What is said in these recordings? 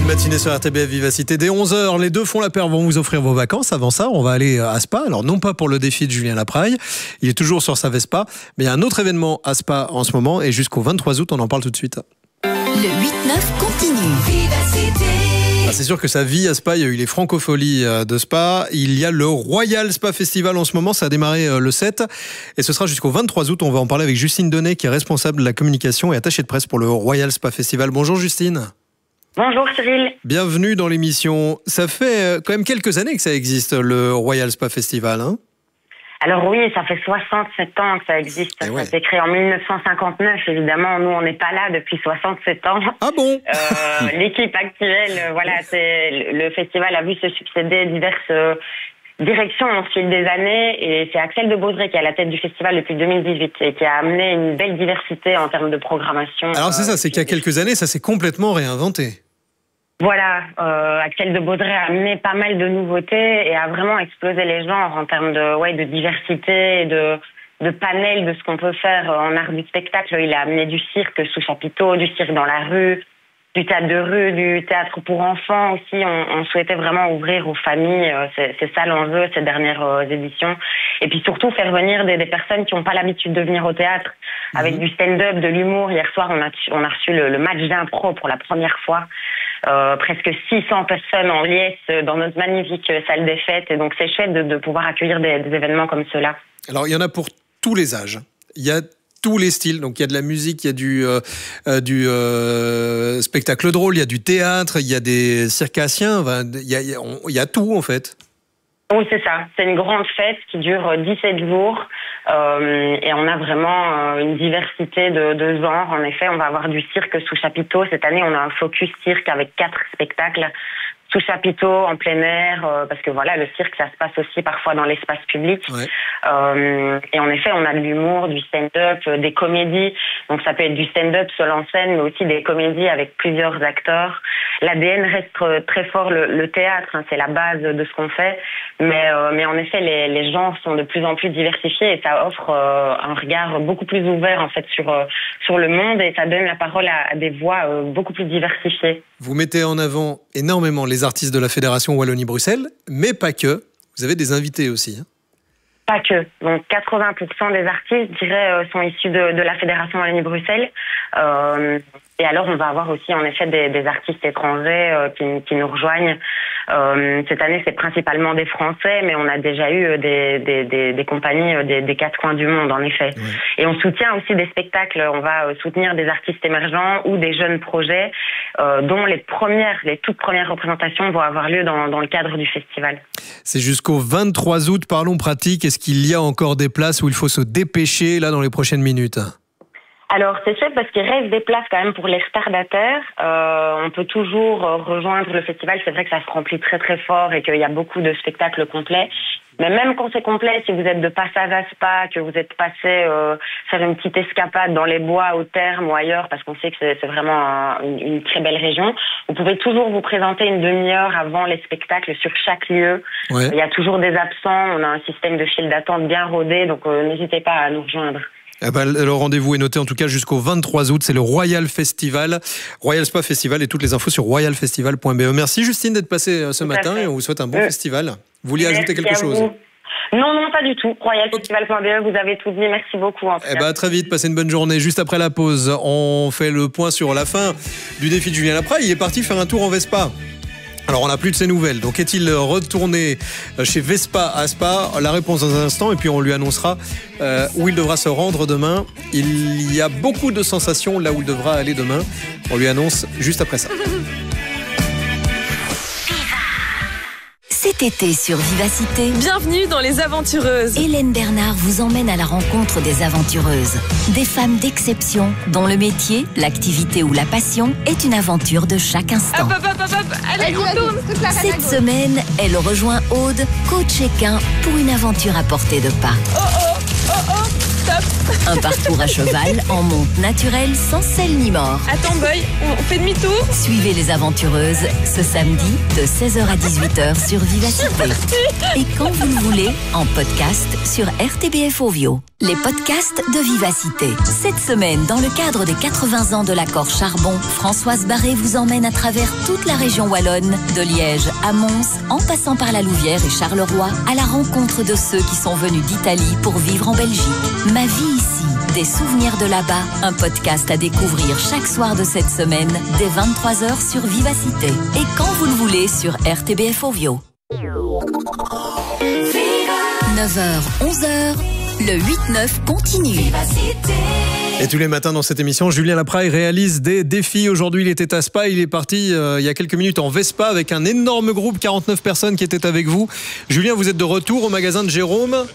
Belle matinée sur RTBF Vivacité. Dès 11h, les deux font la paire, vont vous offrir vos vacances. Avant ça, on va aller à Spa. Alors, non pas pour le défi de Julien Lapraille, il est toujours sur sa Vespa, mais il y a un autre événement à Spa en ce moment et jusqu'au 23 août, on en parle tout de suite. Le 8-9 continue. Vivacité. C'est sûr que ça vit à Spa, il y a eu les Francopholies de Spa, il y a le Royal Spa Festival en ce moment, ça a démarré le 7 et ce sera jusqu'au 23 août. On va en parler avec Justine Donnet qui est responsable de la communication et attachée de presse pour le Royal Spa Festival. Bonjour Justine. Bonjour Cyril. Bienvenue dans l'émission. Ça fait quand même quelques années que ça existe, le Royal Spa Festival, hein ? Alors oui, ça fait 67 ans que ça existe. Ça a été créé en 1959, évidemment. Nous, on n'est pas là depuis 67 ans. Ah bon ? L'équipe actuelle, le festival a vu se succéder diverses directions au fil des années. Et c'est Axel de Baudré qui est à la tête du festival depuis 2018 et qui a amené une belle diversité en termes de programmation. Alors c'est ça, c'est qu'il y a quelques années, ça s'est complètement réinventé. Voilà, Axel de Baudré a amené pas mal de nouveautés et a vraiment explosé les genres en termes de diversité et de panel de ce qu'on peut faire en art du spectacle. Il a amené du cirque sous chapiteau, du cirque dans la rue, du théâtre de rue, du théâtre pour enfants aussi. On souhaitait vraiment ouvrir aux familles, c'est ça l'enjeu, ces dernières éditions. Et puis surtout faire venir des personnes qui n'ont pas l'habitude de venir au théâtre, avec du stand-up, de l'humour. Hier soir, on a reçu le match d'impro pour la première fois. Presque 600 personnes en liesse dans notre magnifique salle des fêtes. Et donc c'est chouette de pouvoir accueillir des événements comme ceux-là. Alors il y en a pour tous les âges. Il y a tous les styles. Donc il y a de la musique, il y a du spectacle drôle, il y a du théâtre, il y a des circassiens. Il y a tout en fait. Oui, c'est ça. C'est une grande fête qui dure 17 jours et on a vraiment une diversité de genres. En effet, on va avoir du cirque sous chapiteau. Cette année, on a un focus cirque avec 4 spectacles sous chapiteau, en plein air, parce que le cirque, ça se passe aussi parfois dans l'espace public. Ouais. Et en effet, on a de l'humour, du stand-up, des comédies. Donc ça peut être du stand-up seul en scène, mais aussi des comédies avec plusieurs acteurs. L'ADN reste très fort le théâtre, hein, c'est la base de ce qu'on fait. Mais en effet, les genres sont de plus en plus diversifiés et ça offre un regard beaucoup plus ouvert en fait sur le monde et ça donne la parole à des voix beaucoup plus diversifiées. Vous mettez en avant énormément les artistes de la Fédération Wallonie-Bruxelles, mais pas que. Vous avez des invités aussi. Hein. Pas que. Donc 80% des artistes, je dirais, sont issus de la Fédération Wallonie-Bruxelles. Et alors, on va avoir aussi, en effet, des artistes étrangers qui nous rejoignent. Cette année, c'est principalement des Français, mais on a déjà eu des compagnies des 4 coins du monde, en effet. Ouais. Et on soutient aussi des spectacles. On va soutenir des artistes émergents ou des jeunes projets dont les toutes premières représentations vont avoir lieu dans le cadre du festival. C'est jusqu'au 23 août. Parlons pratique. Est-ce qu'il y a encore des places où il faut se dépêcher là dans les prochaines minutes ? Alors, c'est chouette parce qu'il reste des places quand même pour les retardataires. On peut toujours rejoindre le festival. C'est vrai que ça se remplit très très fort et qu'il y a beaucoup de spectacles complets. Mais même quand c'est complet, si vous êtes de passage à Spa, que vous êtes passé faire une petite escapade dans les bois, au terme ou ailleurs, parce qu'on sait que c'est vraiment une très belle région, vous pouvez toujours vous présenter une demi-heure avant les spectacles sur chaque lieu. Ouais. Il y a toujours des absents. On a un système de file d'attente bien rodé, donc n'hésitez pas à nous rejoindre. Le rendez-vous est noté en tout cas jusqu'au 23 août, c'est le Royal Festival, Royal Spa Festival et toutes les infos sur royalfestival.be. Merci Justine d'être passée ce matin et on vous souhaite un bon festival. Vous vouliez ajouter quelque chose ? Non, pas du tout. Royalfestival.be, vous avez tout dit, merci beaucoup. Très vite, passez une bonne journée. Juste après la pause, on fait le point sur la fin du défi de Julien Lapraille. Il est parti faire un tour en Vespa. Alors, on n'a plus de ses nouvelles. Donc, est-il retourné chez Vespa à Spa ? La réponse dans un instant. Et puis, on lui annoncera où il devra se rendre demain. Il y a beaucoup de sensations là où il devra aller demain. On lui annonce juste après ça. Cet été sur Vivacité, bienvenue dans Les Aventureuses. Hélène Bernard vous emmène à la rencontre des aventureuses. Des femmes d'exception dont le métier, l'activité ou la passion est une aventure de chaque instant. Hop. Allez, on tourne. Cette semaine, elle rejoint Aude, coach équin, pour une aventure à portée de pas. Oh, stop. Un parcours à cheval en monte naturelle sans sel ni mort. Attends, Boy, on fait demi-tour. Suivez les aventureuses ce samedi de 16h à 18h sur Vivacité. Et quand vous le voulez, en podcast sur RTBF Ovio. Les podcasts de Vivacité. Cette semaine, dans le cadre des 80 ans de l'accord Charbon, Françoise Barré vous emmène à travers toute la région wallonne, de Liège à Mons, en passant par la Louvière et Charleroi, à la rencontre de ceux qui sont venus d'Italie pour vivre en Belgique. Ma vie ici, des souvenirs de là-bas, un podcast à découvrir chaque soir de cette semaine, dès 23h sur Vivacité. Et quand vous le voulez, sur RTBF Ovio. 9h, 11h, le 8-9 continue. Et tous les matins dans cette émission, Julien Lapraille réalise des défis. Aujourd'hui, il était à Spa. Il est parti il y a quelques minutes en Vespa avec un énorme groupe, 49 personnes qui étaient avec vous. Julien, vous êtes de retour au magasin de Jérôme.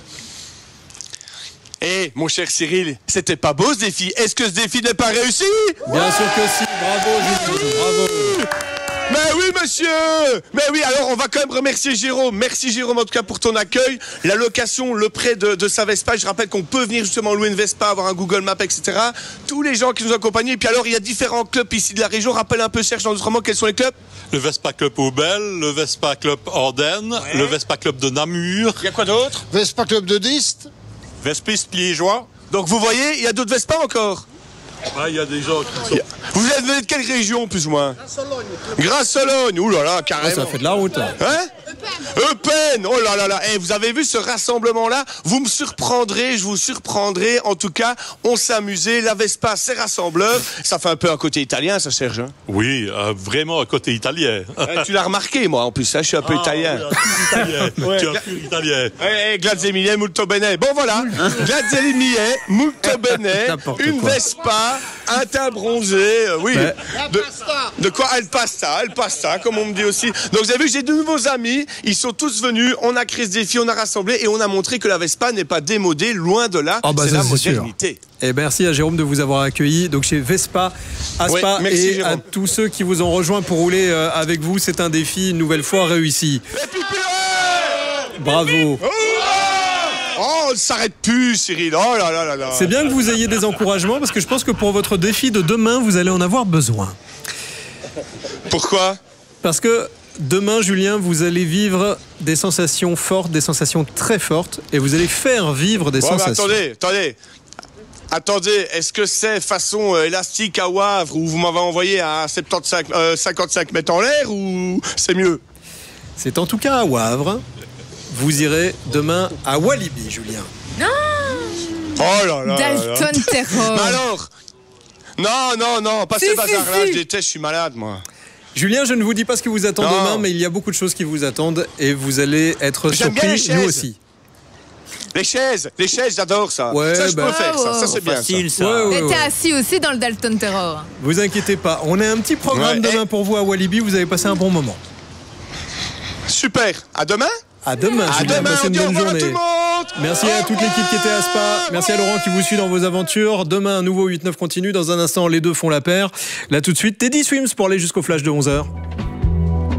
Eh, mon cher Cyril, c'était pas beau ce défi. Est-ce que ce défi n'est pas réussi? Bien sûr que si. Bravo, Julien. Bravo. Mais oui, monsieur! Mais oui, alors on va quand même remercier Jérôme. Merci Jérôme en tout cas pour ton accueil. La location, le prêt de sa Vespa. Je rappelle qu'on peut venir justement louer une Vespa, avoir un Google Maps, etc. Tous les gens qui nous accompagnent. Et puis alors, il y a différents clubs ici de la région. Rappelle un peu, Serge, dans notre quels sont les clubs? Le Vespa Club Aubel, le Vespa Club Ardennes, le Vespa Club de Namur. Il y a quoi d'autre? Vespa Club de Dist. Vespiste liégeois. Donc vous voyez, il y a d'autres Vespa encore? Il y a des gens qui sont... Vous êtes venu de quelle région, plus ou moins? Grasse-Sologne. Ouh là là, carrément. Ça fait de la route. Hein? Eupen. Oh là là là. Eh, vous avez vu ce rassemblement-là? Vous me surprendrez, je vous surprendrai. En tout cas, on s'est amusé. La Vespa, c'est rassembleur. Ça fait un peu un côté italien, ça, Serge. Hein? Oui, vraiment un côté italien. Tu l'as remarqué, moi, en plus. Hein, je suis un peu italien. Oui, italien. Tu es un peu italien. Grazie mille, molto bene. Bon, voilà. Grazie mille, molto bene. Une Vespa, un teint bronzé. Oui. De quoi? El pasta, comme on me dit aussi. Donc, vous avez vu, j'ai de nouveaux amis. Ils sont tous venus. On a créé ce défi, on a rassemblé et on a montré que la Vespa n'est pas démodée. Loin de là. C'est la modernité. Et merci à Jérôme de vous avoir accueilli donc chez Vespa à Spa, merci, et Jérôme. à tous ceux qui vous ont rejoint pour rouler avec vous. C'est un défi une nouvelle fois réussi. Bravo. Oh, on ne s'arrête plus, Cyril. Oh là là là là. C'est bien que vous ayez des encouragements parce que je pense que pour votre défi de demain, vous allez en avoir besoin. Pourquoi? Parce que demain, Julien, vous allez vivre des sensations fortes, des sensations très fortes, et vous allez faire vivre des sensations. Attendez, est-ce que c'est façon élastique à Wavre où vous m'avez envoyé à 55 mètres en l'air ou c'est mieux? C'est en tout cas à Wavre. Vous irez demain à Walibi, Julien. Oh là là. Dalton Terror. Mais alors? Non, pas ces bazars-là, je déteste, je suis malade, moi. Julien, je ne vous dis pas ce qui vous attend demain, mais il y a beaucoup de choses qui vous attendent et vous allez être surpris, nous aussi. Les chaises, j'adore ça. Ouais, ça, je peux faire, ça c'est bien. Facile, ça. Mais t'es assis aussi dans le Dalton Terror. Vous inquiétez pas, on a un petit programme demain pour vous à Walibi, vous allez passer un bon moment. Super, à demain. À demain, Julien, passez une bonne journée. Tout le monde. Merci à toute l'équipe qui était à Spa. Merci à Laurent qui vous suit dans vos aventures. Demain, un nouveau 8-9 continue. Dans un instant, les deux font la paire. Là, tout de suite, Teddy Swims pour aller jusqu'au flash de 11h.